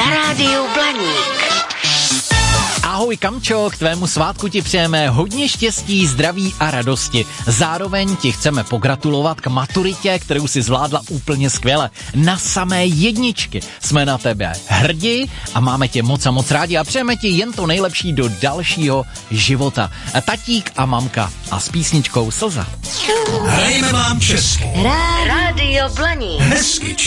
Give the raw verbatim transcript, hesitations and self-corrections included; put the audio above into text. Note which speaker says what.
Speaker 1: Rádio Blaník.
Speaker 2: Ahoj Kamčo, k tvému svátku ti přejeme hodně štěstí, zdraví a radosti. Zároveň ti chceme pogratulovat k maturitě, kterou si zvládla úplně skvěle. Na samé jedničky jsme na tebe hrdí a máme tě moc a moc rádi a přejeme ti jen to nejlepší do dalšího života. Tatík a mamka a s písničkou Slza.
Speaker 3: Hrajeme vám česky.
Speaker 1: Rádio Blaník.
Speaker 3: Hezky